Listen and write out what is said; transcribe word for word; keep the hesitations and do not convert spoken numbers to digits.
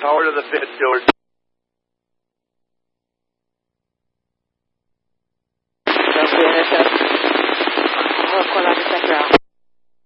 Power to the pit, George. Don't finish up. I'll call out the sector out.